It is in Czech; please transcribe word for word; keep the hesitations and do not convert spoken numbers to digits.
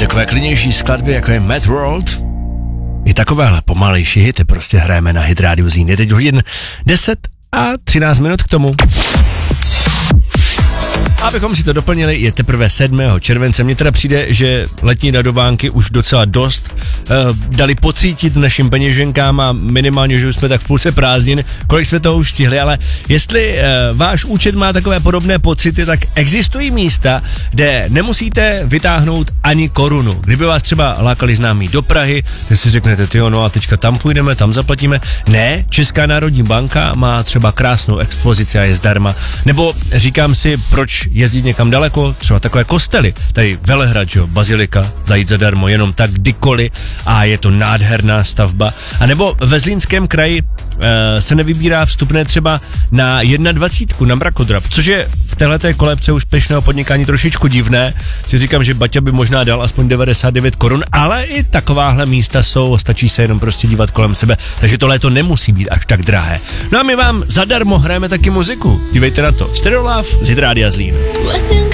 takové klidnější skladby, jako je Mad World. I takovéhle pomalejší hity prostě hrajeme na Hit Radio Zlín. Je teď hodin deset a třináct minut k tomu. Abychom si to doplnili, je teprve sedmého července. Mně teda přijde, že letní radovánky už docela dost uh, dali pocítit našim peněženkám a minimálně, že už jsme tak v půlce prázdnin, kolik jsme toho už stihli, ale jestli uh, váš účet má takové podobné pocity, tak existují místa, kde nemusíte vytáhnout ani korunu. Kdyby vás třeba lákali známí do Prahy, tak si řeknete, tyjo, no a teďka tam půjdeme, tam zaplatíme. Ne, Česká národní banka má třeba krásnou expozici a je zdarma. Nebo říkám si, proč jezdit někam daleko, třeba takové kostely, tady Velehrad, jo, bazilika, zajít zadarmo, jenom tak kdykoliv a je to nádherná stavba. A nebo ve Zlínském kraji e, se nevybírá vstupné třeba na dvacet jedna na mrakodrap, což je v téhleté kolébce úspěšného podnikání trošičku divné. Si říkám, že Baťa by možná dal aspoň devadesát devět korun, ale i takováhle místa jsou, stačí se jenom prostě dívat kolem sebe, takže tohle to nemusí být až tak drahé. No a my vám zadarmo hrajeme taky muziku, dívejte na to. Stereo Love z Hit Rádia Zlín.